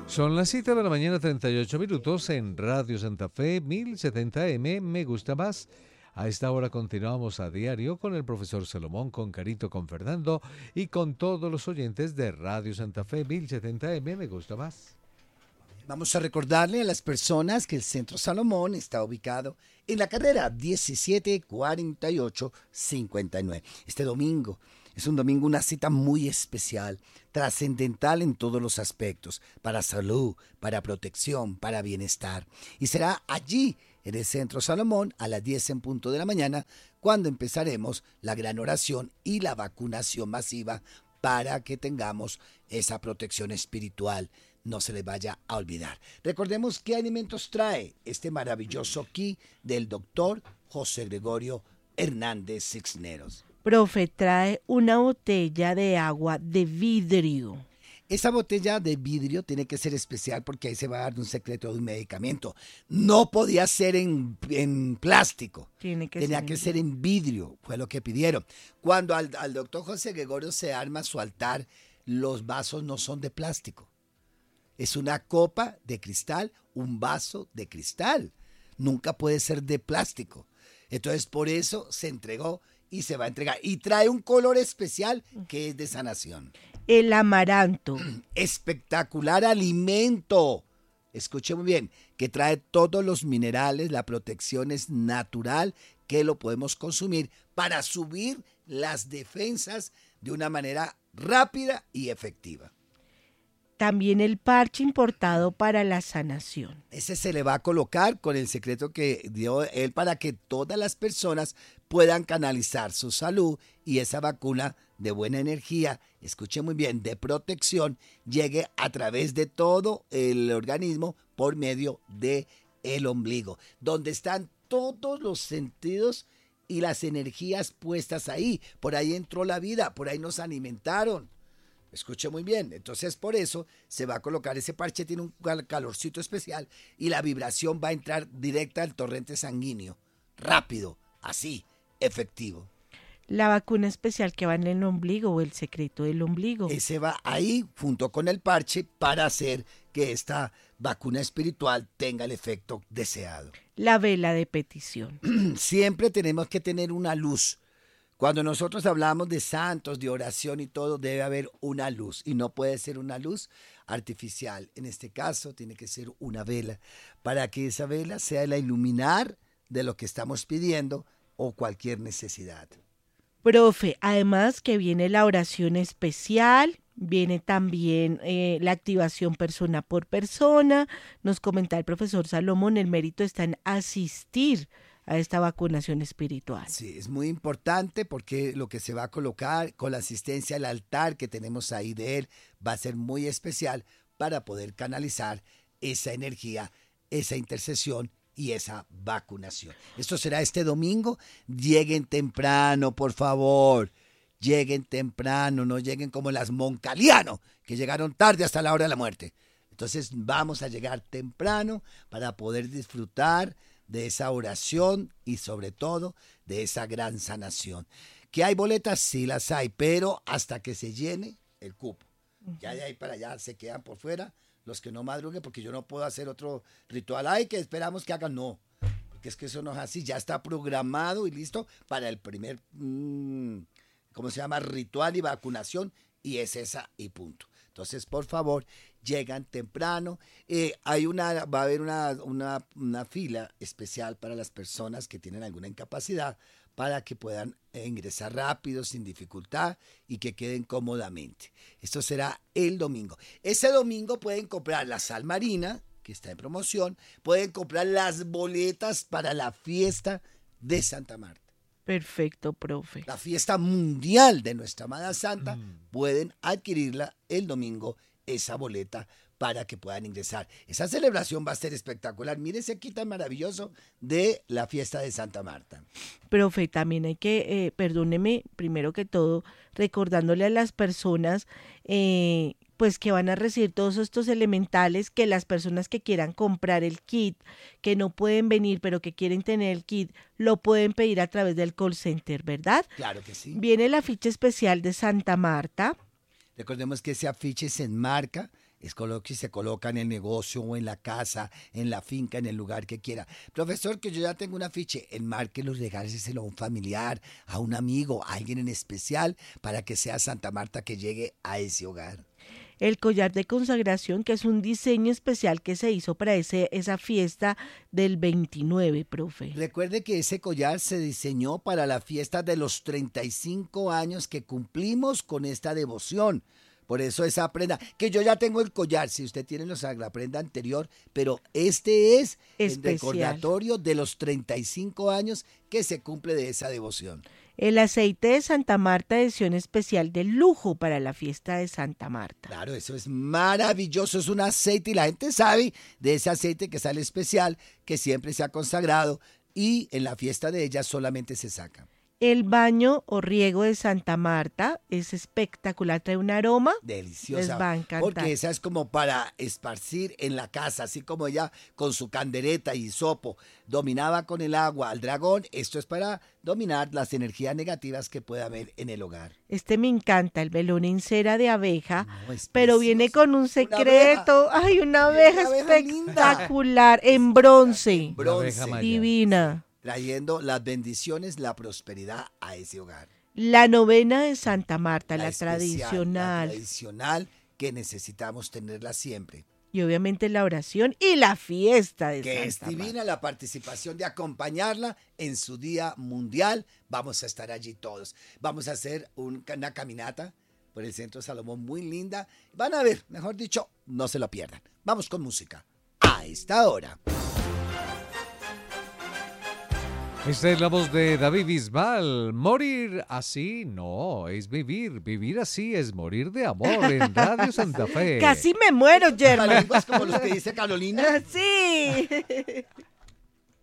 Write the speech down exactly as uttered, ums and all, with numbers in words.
Son las siete de la mañana, treinta y ocho minutos en Radio Santa Fe, mil setenta eme, me gusta más. A esta hora continuamos a diario con el profesor Salomón, con Carito, con Fernando y con todos los oyentes de Radio Santa Fe, mil setenta eme, me gusta más. Vamos a recordarle a las personas que el Centro Salomón está ubicado en la carrera diecisiete cuarenta y ocho cincuenta y nueve. Este domingo es un domingo, una cita muy especial, trascendental en todos los aspectos, para salud, para protección, para bienestar. Y será allí, en el Centro Salomón, a las diez en punto de la mañana, cuando empezaremos la gran oración y la vacunación masiva para que tengamos esa protección espiritual. No se les vaya a olvidar. Recordemos qué alimentos trae este maravilloso kit del doctor José Gregorio Hernández Cisneros. Profe, trae una botella de agua de vidrio. Esa botella de vidrio tiene que ser especial porque ahí se va a dar un secreto de un medicamento. No podía ser en, en plástico. Tiene que Tenía ser que en ser en vidrio, fue lo que pidieron. Cuando al, al doctor José Gregorio se arma su altar, los vasos no son de plástico. Es una copa de cristal, un vaso de cristal. Nunca puede ser de plástico. Entonces, por eso se entregó y se va a entregar. Y trae un color especial que es de sanación. El amaranto. Espectacular alimento. Escuche muy bien, que trae todos los minerales, la protección es natural, que lo podemos consumir para subir las defensas de una manera rápida y efectiva. También el parche importado para la sanación. Ese se le va a colocar con el secreto que dio él para que todas las personas puedan canalizar su salud y esa vacuna de buena energía, escuche muy bien, de protección, llegue a través de todo el organismo por medio de el ombligo, donde están todos los sentidos y las energías puestas ahí. Por ahí entró la vida, por ahí nos alimentaron. Escuche muy bien, entonces por eso se va a colocar ese parche, tiene un calorcito especial y la vibración va a entrar directa al torrente sanguíneo, rápido, así, efectivo. La vacuna especial que va en el ombligo o el secreto del ombligo. Ese va ahí junto con el parche para hacer que esta vacuna espiritual tenga el efecto deseado. La vela de petición. Siempre tenemos que tener una luz. Cuando nosotros hablamos de santos, de oración y todo, debe haber una luz y no puede ser una luz artificial. En este caso, tiene que ser una vela para que esa vela sea el iluminar de lo que estamos pidiendo o cualquier necesidad. Profe, además que viene la oración especial, viene también eh, la activación persona por persona. Nos comenta el profesor Salomón, el mérito está en asistir a esta vacunación espiritual. Sí, es muy importante porque lo que se va a colocar con la asistencia al altar que tenemos ahí de él va a ser muy especial para poder canalizar esa energía, esa intercesión y esa vacunación. Esto será este domingo. Lleguen temprano, por favor. Lleguen temprano, no lleguen como las Moncaliano, que llegaron tarde hasta la hora de la muerte. Entonces vamos a llegar temprano para poder disfrutar de esa oración y sobre todo de esa gran sanación. ¿Que hay boletas? Sí las hay, pero hasta que se llene el cupo. Uh-huh. Ya de ahí para allá se quedan por fuera los que no madruguen porque yo no puedo hacer otro ritual. Ay, que esperamos que hagan. No, porque es que eso no es así. Ya está programado y listo para el primer, mmm, ¿cómo se llama? Ritual y vacunación y es esa y punto. Entonces, por favor, llegan temprano. Eh, hay una, va a haber una, una, una fila especial para las personas que tienen alguna incapacidad para que puedan eh, ingresar rápido, sin dificultad y que queden cómodamente. Esto será el domingo. Ese domingo pueden comprar la sal marina, que está en promoción, pueden comprar las boletas para la fiesta de Santa Marta. Perfecto, profe. La fiesta mundial de nuestra amada Santa, mm. pueden adquirirla el domingo, esa boleta, para que puedan ingresar. Esa celebración va a ser espectacular. Mírese aquí tan maravilloso de la fiesta de Santa Marta. Profe, también hay que, eh, perdóneme, primero que todo, recordándole a las personas eh, pues que van a recibir todos estos elementales, que las personas que quieran comprar el kit, que no pueden venir, pero que quieren tener el kit, lo pueden pedir a través del call center, ¿verdad? Claro que sí. Viene el afiche especial de Santa Marta. Recordemos que ese afiche se enmarca Es colo- que se coloca en el negocio o en la casa, en la finca, en el lugar que quiera. Profesor, que yo ya tengo un afiche, enmárquelo, regáleselo a un familiar, a un amigo, a alguien en especial, para que sea Santa Marta que llegue a ese hogar. El collar de consagración, que es un diseño especial que se hizo para ese, esa fiesta del veintinueve, profe. Recuerde que ese collar se diseñó para la fiesta de los treinta y cinco años que cumplimos con esta devoción. Por eso esa prenda, que yo ya tengo el collar, si usted tiene los, la prenda anterior, pero este es el Especial. recordatorio de los treinta y cinco años que se cumple de esa devoción. El aceite de Santa Marta, edición especial de lujo para la fiesta de Santa Marta. Claro, eso es maravilloso, es un aceite y la gente sabe de ese aceite que sale especial, que siempre se ha consagrado y en la fiesta de ella solamente se saca. El baño o riego de Santa Marta es espectacular, trae un aroma. Deliciosa. Les va a encantar. Porque esa es como para esparcir en la casa, así como ella con su candeleta y hisopo dominaba con el agua al dragón, esto es para dominar las energías negativas que pueda haber en el hogar. Este me encanta, el velón en cera de abeja, No, es pero precioso. viene con un Una secreto. abeja. Ay, una abeja Una abeja espectacular, en bronce, Bronce, abeja maya. divina. trayendo las bendiciones, la prosperidad a ese hogar. La novena de Santa Marta, la, especial, tradicional. La tradicional que necesitamos tenerla siempre. Y obviamente la oración y la fiesta de Que es Santa divina Marta. la participación de acompañarla en su día mundial. Vamos a estar allí todos. Vamos a hacer un- una caminata por el Centro Salomón muy linda. Van a ver, mejor dicho, no se lo pierdan. Vamos con música. A esta hora. Esta es la voz de David Bisbal. Morir así no es vivir. Vivir así es morir de amor en Radio Santa Fe. Casi me muero, Germán. Trabalenguas como los que dice Carolina. Sí.